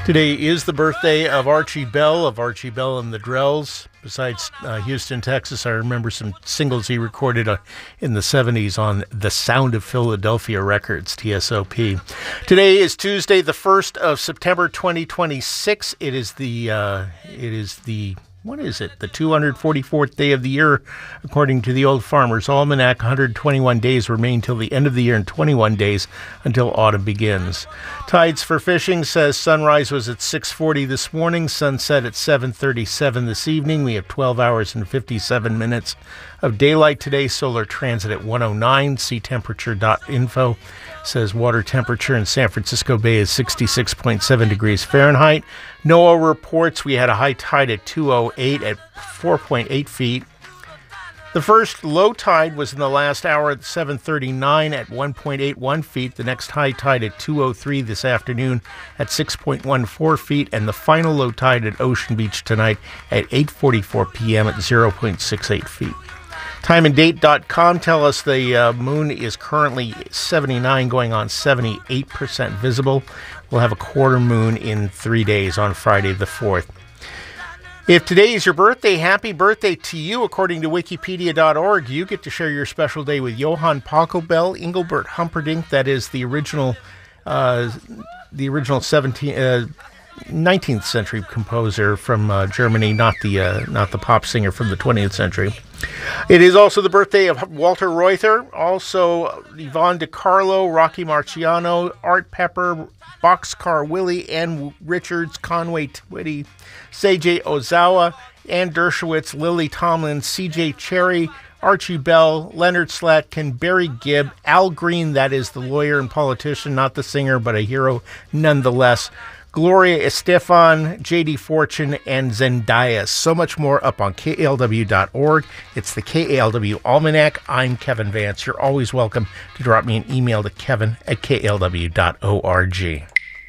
Today is the birthday of Archie Bell and the Drells. Besides Houston, Texas, I remember some singles he recorded in the 70s on the Sound of Philadelphia Records, TSOP. Today is Tuesday, the 1st of September, 2026. It is the what is it? The 244th day of the year, according to the Old Farmer's Almanac. 121 days remain till the end of the year and 21 days until autumn begins. Tides for fishing says sunrise was at 6:40 this morning, sunset at 7:37 this evening. We have 12 hours and 57 minutes of daylight today. Solar transit at 109. Sea temperature.info says water temperature in San Francisco Bay is 66.7 degrees Fahrenheit. NOAA reports we had a high tide at 2:08 at 4.8 feet. The first low tide was in the last hour at 7:39 at 1.81 feet. The next high tide at 2:03 this afternoon at 6.14 feet. And the final low tide at Ocean Beach tonight at 8:44 p.m. at 0.68 feet. Timeanddate.com tell us the moon is currently 79, going on 78% visible. We'll have a quarter moon in 3 days on Friday the 4th. If today is your birthday, happy birthday to you. According to Wikipedia.org, you get to share your special day with Johann Pachelbel, Engelbert Humperdinck. That is the original 19th century composer from Germany, not the pop singer from the 20th century. It is also the birthday of Walter Reuther, also Yvonne DiCarlo, Rocky Marciano, Art Pepper, Boxcar Willie, Ann Richards, Conway Twitty, Seiji Ozawa, Ann Dershowitz, Lily Tomlin, CJ Cherry, Archie Bell, Leonard Slatkin, Barry Gibb, Al Green, that is the lawyer and politician, not the singer, but a hero nonetheless, Gloria Estefan, J.D. Fortune, and Zendaya. So much more up on KALW.org. It's the KALW Almanac. I'm Kevin Vance. You're always welcome to drop me an email to kevin@KALW.org.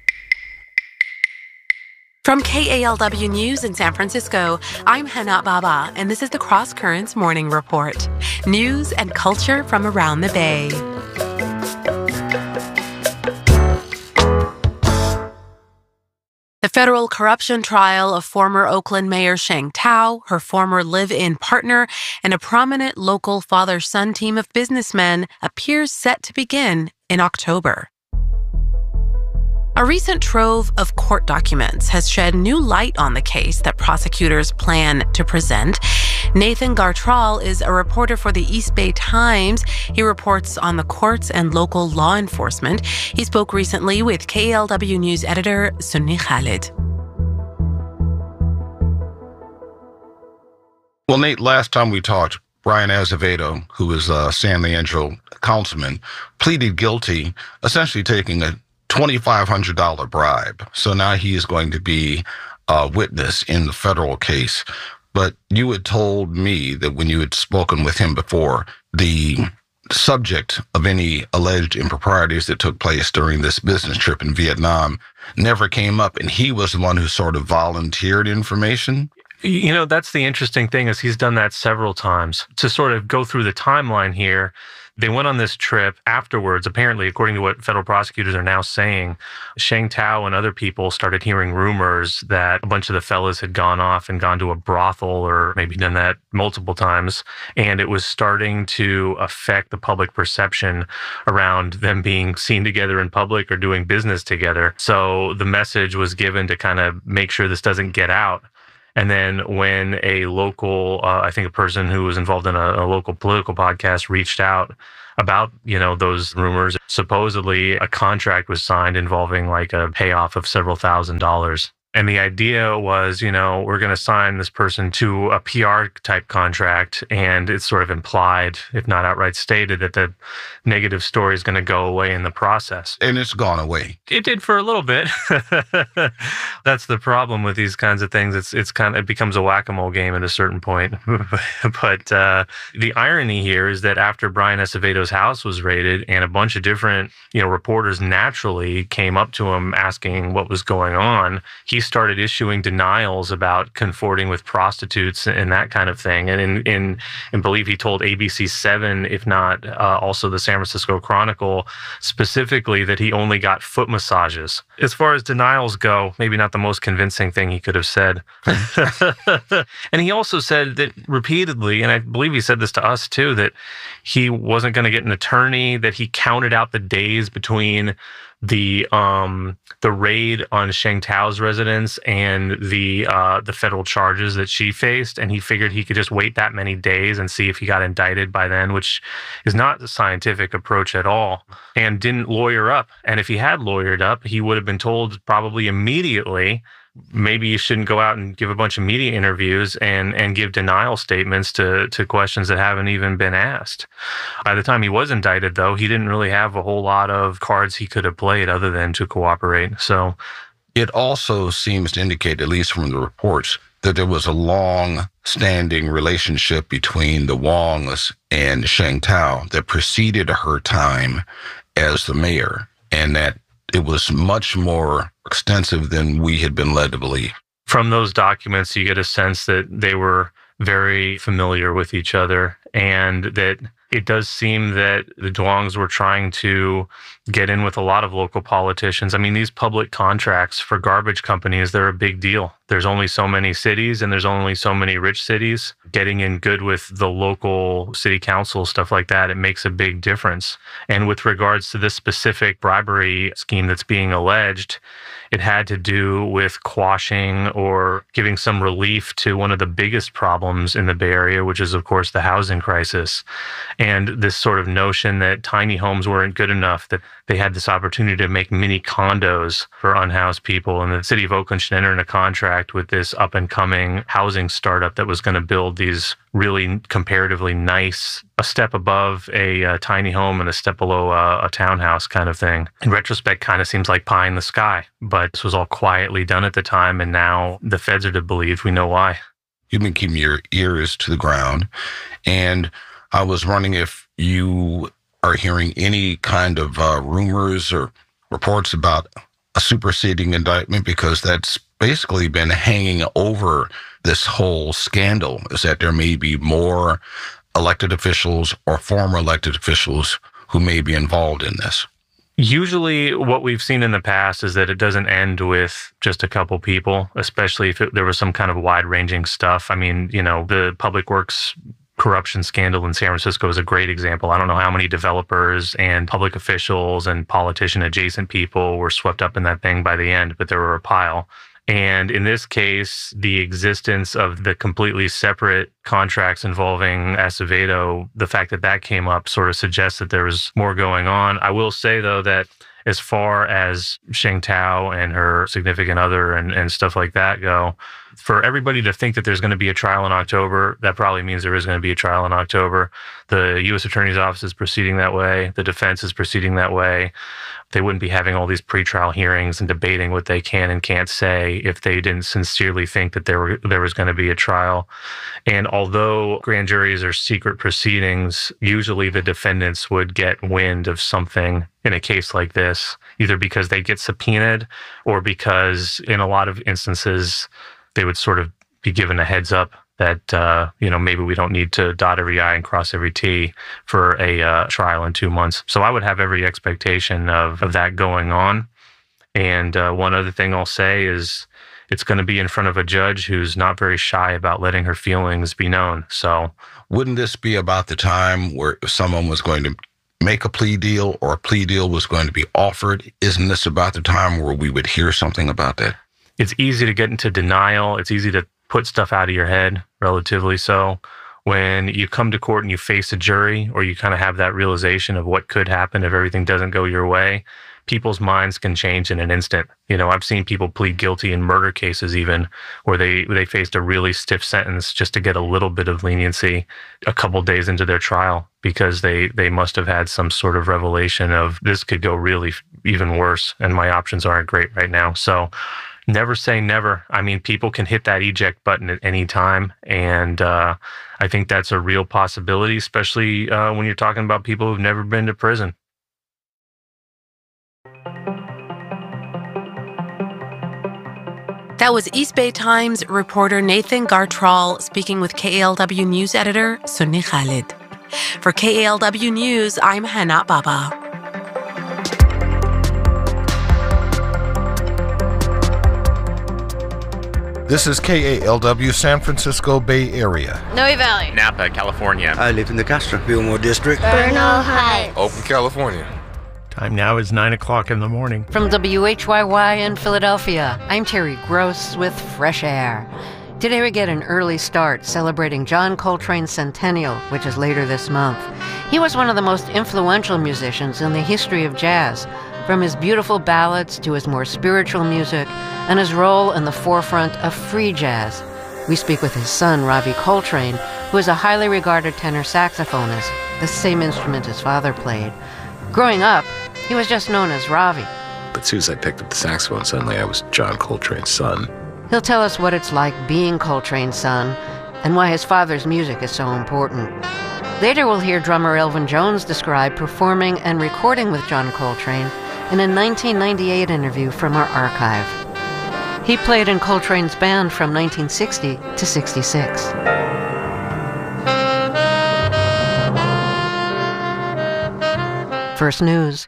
From KALW News in San Francisco, I'm Hana Baba, and this is the Cross Currents Morning Report. News and culture from around the Bay. The federal corruption trial of former Oakland Mayor Sheng Thao, her former live-in partner, and a prominent local father-son team of businessmen appears set to begin in October. A recent trove of court documents has shed new light on the case that prosecutors plan to present. Nathan Gartrell is a reporter for the East Bay Times. He reports on the courts and local law enforcement. He spoke recently with KALW News editor Sunni Khalid. Well, Nate, last time we talked, Brian Azevedo, who is a San Leandro councilman, pleaded guilty, essentially taking a $2,500 bribe. So now he is going to be a witness in the federal case. But you had told me that when you had spoken with him before, the subject of any alleged improprieties that took place during this business trip in Vietnam never came up, and he was the one who sort of volunteered information. You know, that's the interesting thing is he's done that several times. To sort of go through the timeline here, they went on this trip afterwards. Apparently, according to what federal prosecutors are now saying, Sheng Thao and other people started hearing rumors that a bunch of the fellas had gone off and gone to a brothel or maybe done that multiple times. And it was starting to affect the public perception around them being seen together in public or doing business together. So the message was given to kind of make sure this doesn't get out. And then when a local, I think a person who was involved in a local political podcast reached out about, those rumors, supposedly a contract was signed involving like a payoff of several $1,000s. And the idea was, we're going to sign this person to a PR type contract. And it's sort of implied, if not outright stated, that the negative story is going to go away in the process. And it's gone away. It did for a little bit. That's the problem with these kinds of things. It becomes a whack-a-mole game at a certain point. But the irony here is that after Brian Acevedo's house was raided and a bunch of different, reporters naturally came up to him asking what was going on, he he started issuing denials about consorting with prostitutes and that kind of thing. And in believe he told ABC7, if not also the San Francisco Chronicle, specifically that he only got foot massages. As far as denials go, maybe not the most convincing thing he could have said. And he also said that repeatedly, and I believe he said this to us too, that he wasn't going to get an attorney, that he counted out the days between the raid on Sheng Tao's residence and the federal charges that she faced, and he figured he could just wait that many days and see if he got indicted by then, which is not the scientific approach at all, and didn't lawyer up. And if he had lawyered up, he would have been told probably immediately, maybe you shouldn't go out and give a bunch of media interviews and give denial statements to questions that haven't even been asked. By the time he was indicted, though, he didn't really have a whole lot of cards he could have played other than to cooperate. So it also seems to indicate, at least from the reports, that there was a long-standing relationship between the Wongs and Sheng Tao that preceded her time as the mayor, and that it was much more extensive than we had been led to believe. From those documents, you get a sense that they were very familiar with each other, and that it does seem that the Duongs were trying to get in with a lot of local politicians. I mean, these public contracts for garbage companies, they're a big deal. There's only so many cities and there's only so many rich cities. Getting in good with the local city council, stuff like that, it makes a big difference. And with regards to this specific bribery scheme that's being alleged, it had to do with quashing or giving some relief to one of the biggest problems in the Bay Area, which is, of course, the housing crisis. And this sort of notion that tiny homes weren't good enough, that they had this opportunity to make mini condos for unhoused people. And the city of Oakland should enter in a contract with this up-and-coming housing startup that was going to build these really comparatively nice, a step above a tiny home and a step below a townhouse kind of thing. In retrospect, kind of seems like pie in the sky. But this was all quietly done at the time, and now the feds are to believe. We know why. You've been keeping your ears to the ground, and I was wondering if you are hearing any kind of rumors or reports about a superseding indictment, because that's basically been hanging over this whole scandal, is that there may be more elected officials or former elected officials who may be involved in this. Usually what we've seen in the past is that it doesn't end with just a couple people, especially if there was some kind of wide-ranging stuff. I mean, you know, the Public Works corruption scandal in San Francisco is a great example. I don't know how many developers and public officials and politician-adjacent people were swept up in that thing by the end, but there were a pile. And in this case, the existence of the completely separate contracts involving Acevedo, the fact that that came up sort of suggests that there was more going on. I will say, though, that as far as Sheng Tao and her significant other and stuff like that go, for everybody to think that there's going to be a trial in October, that probably means there is going to be a trial in October. The U.S. Attorney's Office is proceeding that way. The defense is proceeding that way. They wouldn't be having all these pretrial hearings and debating what they can and can't say if they didn't sincerely think that there was going to be a trial. And although grand juries are secret proceedings, usually the defendants would get wind of something in a case like this, either because they get subpoenaed or because in a lot of instances they would sort of be given a heads up that, maybe we don't need to dot every I and cross every T for a trial in 2 months. So I would have every expectation of that going on. And one other thing I'll say is it's going to be in front of a judge who's not very shy about letting her feelings be known. So wouldn't this be about the time where someone was going to make a plea deal or a plea deal was going to be offered? Isn't this about the time where we would hear something about that? It's easy to get into denial. It's easy to put stuff out of your head, relatively so. When you come to court and you face a jury, or you kind of have that realization of what could happen if everything doesn't go your way, people's minds can change in an instant. You know, I've seen people plead guilty in murder cases even, where they faced a really stiff sentence just to get a little bit of leniency a couple days into their trial, because they must have had some sort of revelation of this could go really even worse, and my options aren't great right now. So never say never. I mean, people can hit that eject button at any time. And I think that's a real possibility, especially when you're talking about people who've never been to prison. That was East Bay Times reporter Nathan Gartrall speaking with KALW News editor Sunni Khalid. For KALW News, I'm Hana Baba. This is KALW San Francisco Bay Area. Noe Valley. Napa, California. I live in the Castro Fillmore district. Bernal Heights. Oakland, California. Time now is 9 o'clock in the morning. From WHYY in Philadelphia, I'm Terry Gross with Fresh Air. Today we get an early start celebrating John Coltrane's centennial, which is later this month. He was one of the most influential musicians in the history of jazz, from his beautiful ballads to his more spiritual music and his role in the forefront of free jazz. We speak with his son, Ravi Coltrane, who is a highly regarded tenor saxophonist, the same instrument his father played. Growing up, he was just known as Ravi. But as soon as I picked up the saxophone, suddenly I was John Coltrane's son. He'll tell us what it's like being Coltrane's son and why his father's music is so important. Later we'll hear drummer Elvin Jones describe performing and recording with John Coltrane in a 1998 interview from our archive. He played in Coltrane's band from 1960 to 66. First News.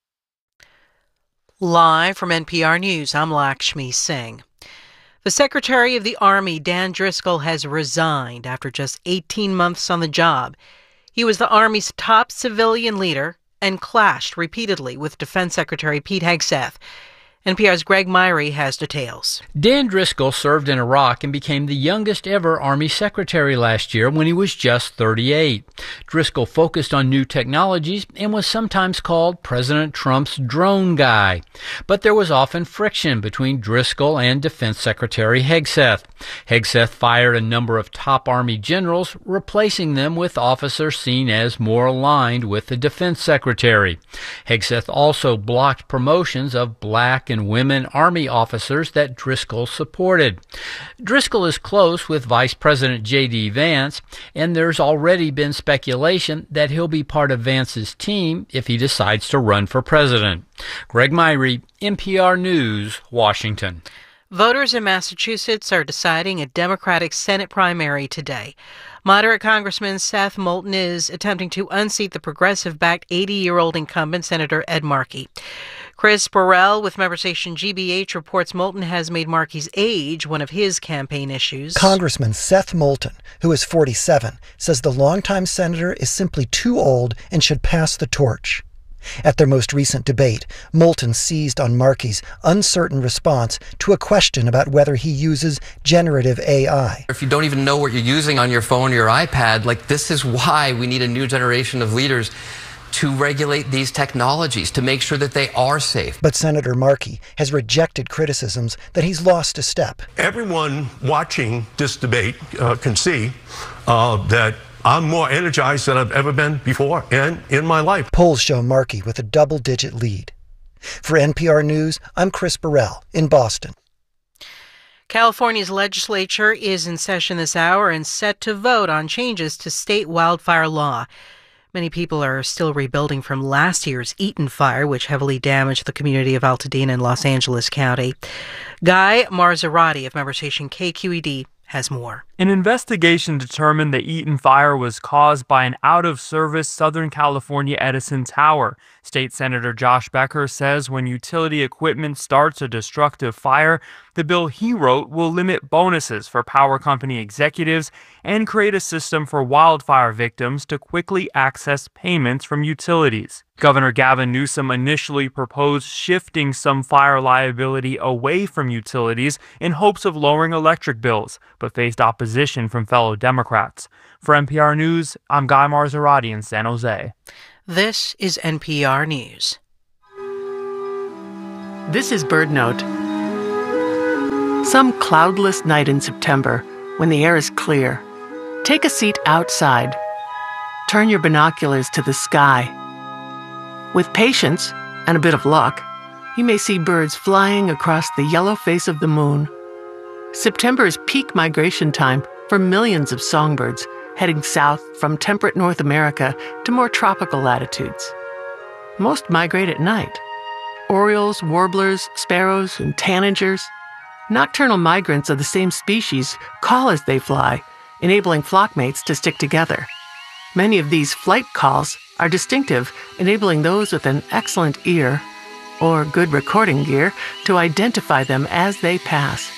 Live from NPR News, I'm Lakshmi Singh. The Secretary of the Army, Dan Driscoll, has resigned after just 18 months on the job. He was the Army's top civilian leader and clashed repeatedly with Defense Secretary Pete Hegseth. NPR's Greg Myrie has details. Dan Driscoll served in Iraq and became the youngest ever Army Secretary last year when he was just 38. Driscoll focused on new technologies and was sometimes called President Trump's drone guy. But there was often friction between Driscoll and Defense Secretary Hegseth. Hegseth fired a number of top Army generals, replacing them with officers seen as more aligned with the Defense Secretary. Hegseth also blocked promotions of black and women Army officers that Driscoll supported. Driscoll is close with Vice President J.D. Vance, and there's already been speculation that he'll be part of Vance's team if he decides to run for president. Greg Myrie, NPR News, Washington. Voters in Massachusetts are deciding a Democratic Senate primary today. Moderate Congressman Seth Moulton is attempting to unseat the progressive-backed 80-year-old incumbent Senator Ed Markey. Chris Burrell with member station GBH reports Moulton has made Markey's age one of his campaign issues. Congressman Seth Moulton, who is 47, says the longtime senator is simply too old and should pass the torch. At their most recent debate, Moulton seized on Markey's uncertain response to a question about whether he uses generative AI. If you don't even know what you're using on your phone or your iPad, this is why we need a new generation of leaders to regulate these technologies, to make sure that they are safe. But Senator Markey has rejected criticisms that he's lost a step. Everyone watching this debate can see that I'm more energized than I've ever been before and in my life. Polls show Markey with a double-digit lead. For NPR News, I'm Chris Burrell in Boston. California's legislature is in session this hour and set to vote on changes to state wildfire law. Many people are still rebuilding from last year's Eaton fire, which heavily damaged the community of Altadena in Los Angeles County. Guy Marzorati of member station KQED has more. An investigation determined the Eaton fire was caused by an out-of-service Southern California Edison tower. State Senator Josh Becker says when utility equipment starts a destructive fire, the bill he wrote will limit bonuses for power company executives and create a system for wildfire victims to quickly access payments from utilities. Governor Gavin Newsom initially proposed shifting some fire liability away from utilities in hopes of lowering electric bills, but faced opposition from fellow Democrats. For NPR News, I'm Guy Marzorati in San Jose. This is NPR News. This is Bird Note. Some cloudless night in September, when the air is clear, take a seat outside. Turn your binoculars to the sky. With patience and a bit of luck, you may see birds flying across the yellow face of the moon. September is peak migration time for millions of songbirds heading south from temperate North America to more tropical latitudes. Most migrate at night. Orioles, warblers, sparrows, and tanagers. Nocturnal migrants of the same species call as they fly, enabling flockmates to stick together. Many of these flight calls are distinctive, enabling those with an excellent ear or good recording gear to identify them as they pass.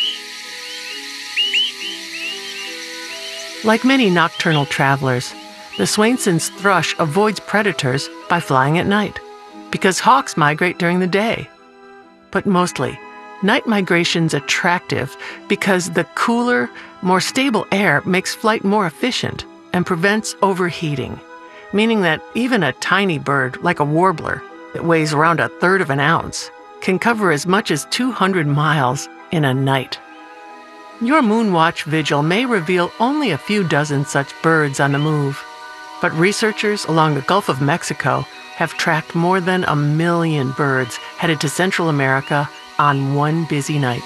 Like many nocturnal travelers, the Swainson's thrush avoids predators by flying at night, because hawks migrate during the day. But mostly, night migration's attractive because the cooler, more stable air makes flight more efficient and prevents overheating, meaning that even a tiny bird like a warbler that weighs around 1/3 of an ounce can cover as much as 200 miles in a night. Your Moonwatch vigil may reveal only a few dozen such birds on the move, but researchers along the Gulf of Mexico have tracked more than 1 million birds headed to Central America on one busy night.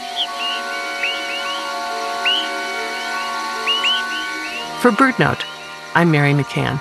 For BirdNote, I'm Mary McCann.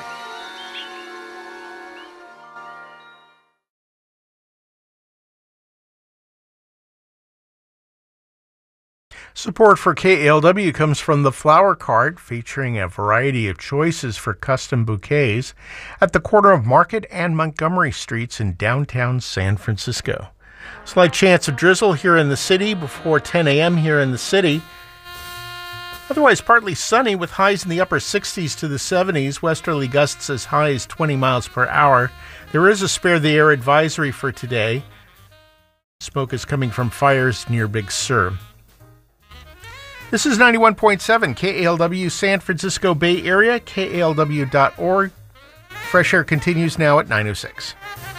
Support for KALW comes from the Flower Cart, featuring a variety of choices for custom bouquets at the corner of Market and Montgomery Streets in downtown San Francisco. Slight chance of drizzle here in the city before 10 a.m. here in the city. Otherwise partly sunny with highs in the upper 60s to the 70s, westerly gusts as high as 20 miles per hour. There is a spare the air advisory for today. Smoke is coming from fires near Big Sur. This is 91.7 KALW San Francisco Bay Area, KALW.org. Fresh Air continues now at 9:06.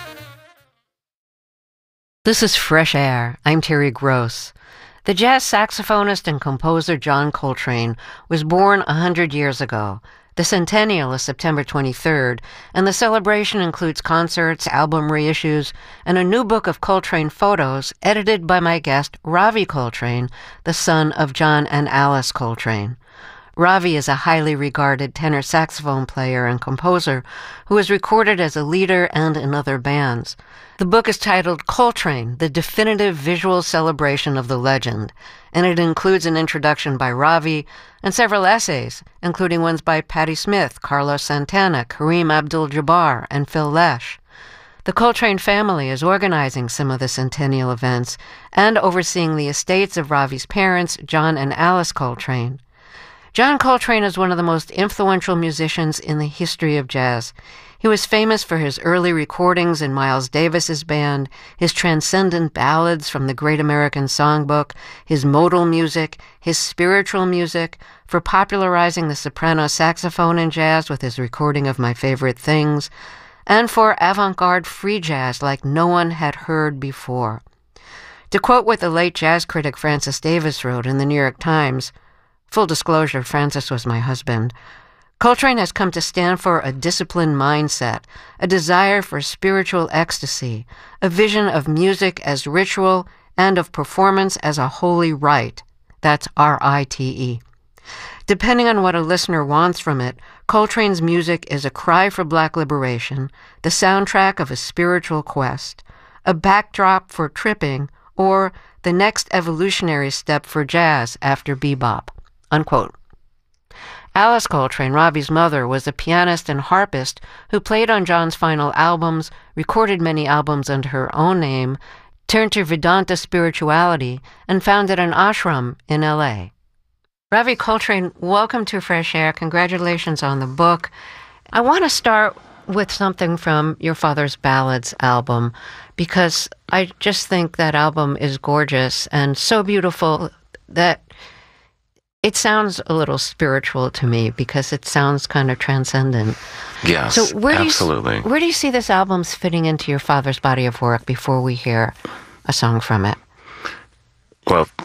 This is Fresh Air. I'm Terry Gross. The jazz saxophonist and composer John Coltrane was born 100 years ago. The centennial is September 23rd, and the celebration includes concerts, album reissues, and a new book of Coltrane photos edited by my guest Ravi Coltrane, the son of John and Alice Coltrane. Ravi is a highly regarded tenor saxophone player and composer who has recorded as a leader and in other bands. The book is titled Coltrane, The Definitive Visual Celebration of the Legend, and it includes an introduction by Ravi and several essays, including ones by Patti Smith, Carlos Santana, Kareem Abdul-Jabbar, and Phil Lesh. The Coltrane family is organizing some of the centennial events and overseeing the estates of Ravi's parents, John and Alice Coltrane. John Coltrane is one of the most influential musicians in the history of jazz. He was famous for his early recordings in Miles Davis's band, his transcendent ballads from the Great American Songbook, his modal music, his spiritual music, for popularizing the soprano saxophone in jazz with his recording of My Favorite Things, and for avant-garde free jazz like no one had heard before. To quote what the late jazz critic Francis Davis wrote in the New York Times, full disclosure, Francis was my husband, Coltrane has come to stand for a disciplined mindset, a desire for spiritual ecstasy, a vision of music as ritual and of performance as a holy rite. That's R-I-T-E. Depending on what a listener wants from it, Coltrane's music is a cry for black liberation, the soundtrack of a spiritual quest, a backdrop for tripping, or the next evolutionary step for jazz after bebop. Unquote. Alice Coltrane, Ravi's mother, was a pianist and harpist who played on John's final albums, recorded many albums under her own name, turned to Vedanta spirituality, and founded an ashram in L.A. Ravi Coltrane, welcome to Fresh Air. Congratulations on the book. I want to start with something from your father's Ballads album, because I just think that album is gorgeous and so beautiful that it sounds a little spiritual to me because it sounds kind of transcendent. Yes, so absolutely. Where do you see this album's fitting into your father's body of work before we hear a song from it? Well,